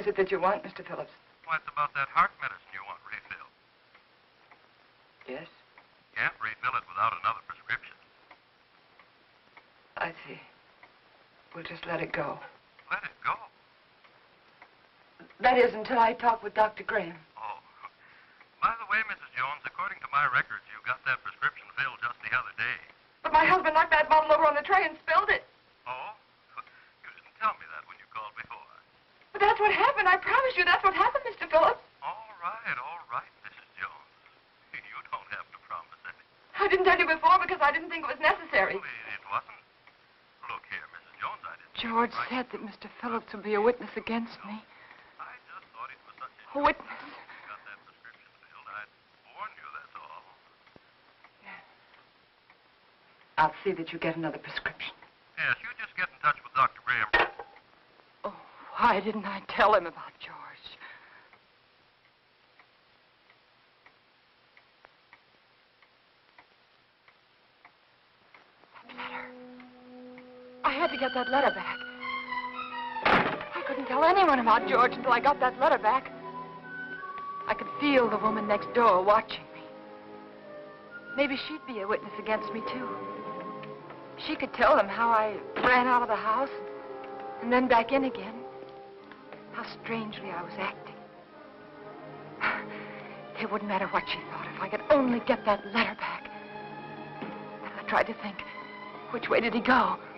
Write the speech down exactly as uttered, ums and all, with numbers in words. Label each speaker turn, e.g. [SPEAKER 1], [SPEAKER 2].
[SPEAKER 1] is it that you want, Mister Phillips?
[SPEAKER 2] Why, it's about that heart medicine you want refilled.
[SPEAKER 1] Yes?
[SPEAKER 2] Can't refill it without another prescription.
[SPEAKER 1] I see. We'll just let it go.
[SPEAKER 2] Let it go?
[SPEAKER 1] That is, until I talk with Doctor Graham.
[SPEAKER 2] Oh. By the way, Missus Jones, according to my records, you got that prescription filled just the other day.
[SPEAKER 1] But my husband knocked that bottle over on the tray and spilled it.
[SPEAKER 2] Oh? You didn't tell me that when you called before.
[SPEAKER 1] But that's what happened. I promise you that's what happened, Mister Phillips.
[SPEAKER 2] All right, all right, Missus Jones. You don't have to promise anything.
[SPEAKER 1] I didn't tell you before because I didn't think it was necessary.
[SPEAKER 2] Well, it, it wasn't. Look here, Missus Jones, I didn't...
[SPEAKER 1] George
[SPEAKER 2] right.
[SPEAKER 1] said that Mister Phillips would be a witness against me.
[SPEAKER 2] I just thought it was such a...
[SPEAKER 1] A witness?
[SPEAKER 2] You got that prescription filled. I'd warn you, that's all.
[SPEAKER 1] Yes. I'll see that you get another prescription.
[SPEAKER 2] Yes, you just get in touch with Doctor Graham.
[SPEAKER 1] Oh, why didn't I tell him about George? That letter. I had to get that letter back. I couldn't tell anyone about George until I got that letter back. I could feel the woman next door watching me. Maybe she'd be a witness against me, too. She could tell them how I ran out of the house and then back in again. How strangely I was acting. It wouldn't matter what she thought if I could only get that letter back. I tried to think, which way did he go?